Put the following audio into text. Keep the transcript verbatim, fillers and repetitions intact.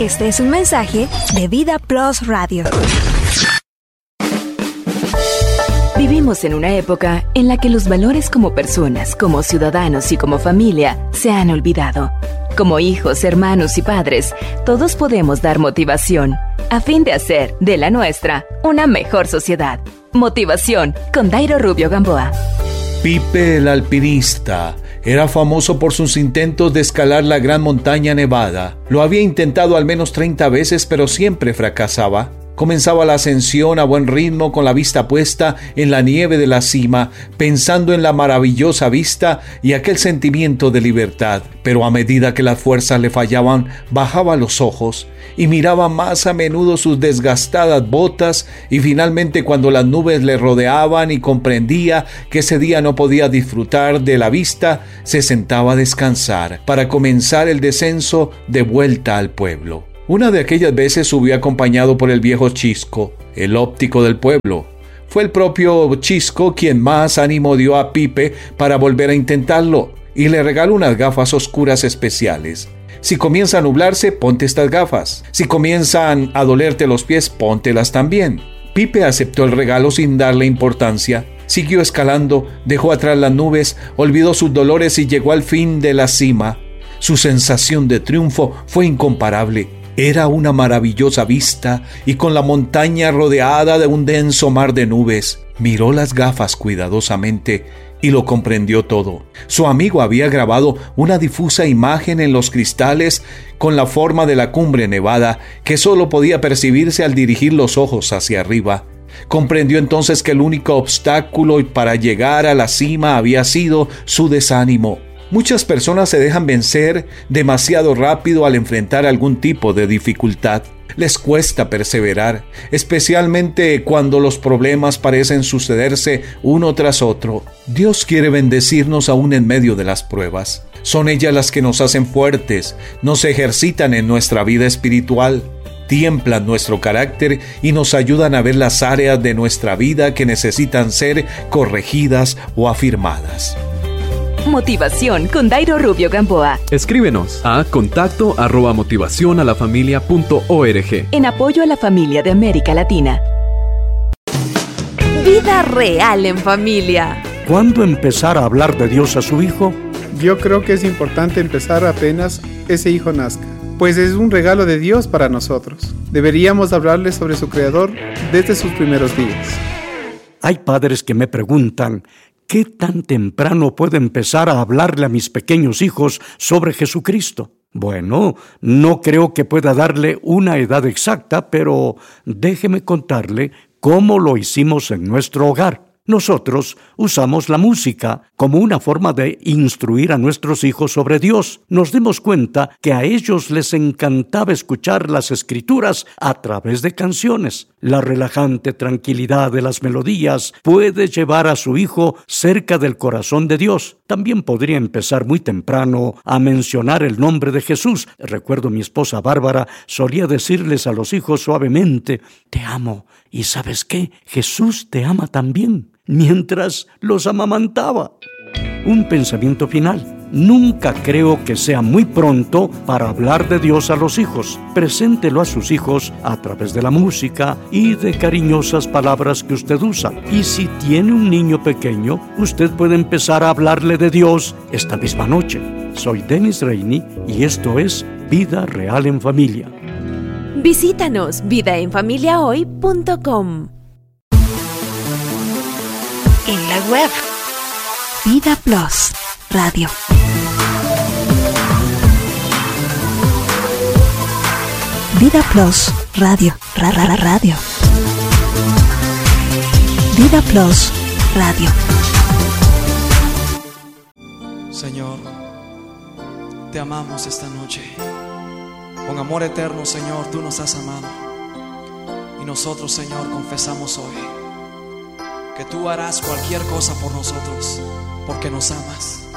Este es un mensaje de Vida Plus Radio. Vivimos en una época en la que los valores como personas, como ciudadanos y como familia se han olvidado. Como hijos, hermanos y padres, todos podemos dar motivación a fin de hacer de la nuestra una mejor sociedad. Motivación con Dairo Rubio Gamboa. Pipe el alpinista era famoso por sus intentos de escalar la gran montaña Nevada. Lo había intentado al menos treinta veces, pero siempre fracasaba. Comenzaba la ascensión a buen ritmo con la vista puesta en la nieve de la cima, pensando en la maravillosa vista y aquel sentimiento de libertad. Pero a medida que las fuerzas le fallaban, bajaba los ojos y miraba más a menudo sus desgastadas botas, y finalmente, cuando las nubes le rodeaban y comprendía que ese día no podía disfrutar de la vista, se sentaba a descansar para comenzar el descenso de vuelta al pueblo. Una de aquellas veces subió acompañado por el viejo Chisco, el óptico del pueblo. Fue el propio Chisco quien más ánimo dio a Pipe para volver a intentarlo, y le regaló unas gafas oscuras especiales. Si comienza a nublarse, ponte estas gafas. Si comienzan a dolerte los pies, póntelas también. Pipe aceptó el regalo sin darle importancia. Siguió escalando, dejó atrás las nubes, olvidó sus dolores y llegó al fin de la cima. Su sensación de triunfo fue incomparable. Era una maravillosa vista, y con la montaña rodeada de un denso mar de nubes. Miró las gafas cuidadosamente y lo comprendió todo. Su amigo había grabado una difusa imagen en los cristales con la forma de la cumbre nevada, que solo podía percibirse al dirigir los ojos hacia arriba. Comprendió entonces que el único obstáculo para llegar a la cima había sido su desánimo. Muchas personas se dejan vencer demasiado rápido al enfrentar algún tipo de dificultad. Les cuesta perseverar, especialmente cuando los problemas parecen sucederse uno tras otro. Dios quiere bendecirnos aún en medio de las pruebas. Son ellas las que nos hacen fuertes, nos ejercitan en nuestra vida espiritual, tiemplan nuestro carácter y nos ayudan a ver las áreas de nuestra vida que necesitan ser corregidas o afirmadas. Motivación con Dairo Rubio Gamboa. Escríbenos a contacto arroba motivación a la familia punto org. En apoyo a la familia de América Latina. Vida real en familia. ¿Cuándo empezar a hablar de Dios a su hijo? Yo creo que es importante empezar apenas ese hijo nazca, pues es un regalo de Dios para nosotros. Deberíamos hablarle sobre su Creador desde sus primeros días. Hay padres que me preguntan, ¿qué tan temprano puedo empezar a hablarle a mis pequeños hijos sobre Jesucristo? Bueno, no creo que pueda darle una edad exacta, pero déjeme contarle cómo lo hicimos en nuestro hogar. Nosotros usamos la música como una forma de instruir a nuestros hijos sobre Dios. Nos dimos cuenta que a ellos les encantaba escuchar las Escrituras a través de canciones. La relajante tranquilidad de las melodías puede llevar a su hijo cerca del corazón de Dios. También podría empezar muy temprano a mencionar el nombre de Jesús. Recuerdo mi esposa Bárbara solía decirles a los hijos suavemente, «Te amo, y ¿sabes qué? Jesús te ama también», mientras los amamantaba. Un pensamiento final. Nunca creo que sea muy pronto para hablar de Dios a los hijos. Preséntelo a sus hijos a través de la música y de cariñosas palabras que usted usa. Y si tiene un niño pequeño, usted puede empezar a hablarle de Dios esta misma noche. Soy Dennis Reini y esto es Vida Real en Familia. Visítanos vida en familia hoy punto com. En la web Vida Plus Radio. Vida Plus Radio. Ra, ra, ra, radio. Vida Plus Radio. Señor, te amamos esta noche. Con amor eterno, Señor, tú nos has amado. Y nosotros, Señor, confesamos hoy que tú harás cualquier cosa por nosotros, porque nos amas.